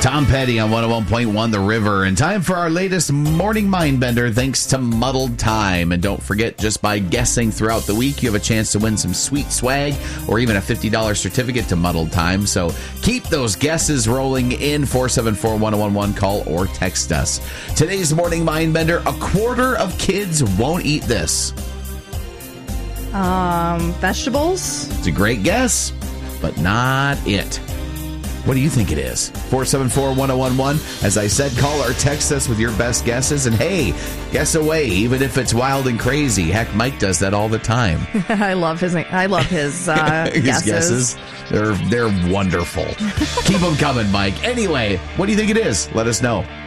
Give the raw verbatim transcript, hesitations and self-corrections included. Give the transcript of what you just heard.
Tom Petty on one oh one point one The River. And time for our latest morning mind bender thanks to Muddled Time. And don't forget, just by guessing throughout the week, you have a chance to win some sweet swag or even a fifty dollars certificate to Muddled Time. So keep those guesses rolling in. Four seven four, one oh one one. Call or text us. Today's morning mind bender: a quarter of kids won't eat this. Um, vegetables? It's a great guess, but not it. What do you think it is? four seven four, one oh one one. As I said, call or text us with your best guesses. And hey, guess away, even if it's wild and crazy. Heck, Mike does that all the time. I love his I love his, uh, his guesses. guesses. They're, they're wonderful. Keep them coming, Mike. Anyway, what do you think it is? Let us know.